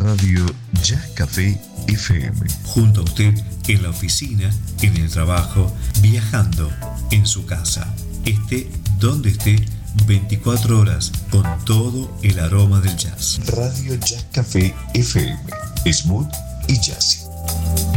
Radio Jazz Café FM. Junto a usted en la oficina, en el trabajo, viajando, en su casa. Esté donde esté, 24 horas con todo el aroma del jazz. Radio Jazz Café FM. Smooth y jazzy.